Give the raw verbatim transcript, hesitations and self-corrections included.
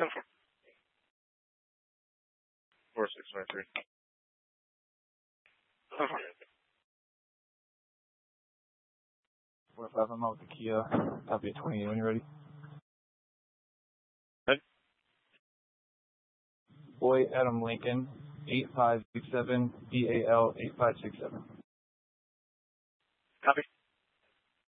ten four. four six nine three. ten four. four five, I'm out with the Kia. Copy at twenty-eight when you're ready. Good. Boy Adam Lincoln, eight five six seven, B A L eight five six seven. Copy.